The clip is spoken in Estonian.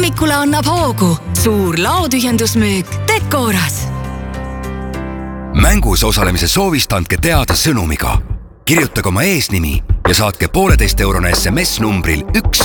hommikule annab hoogu suur laotühjendusmüük Decoras. Mängus osalemise soovist andke teada sõnumiga. Kirjutage oma eesnimi ja saatke 1,5-eurone SMS numbril 1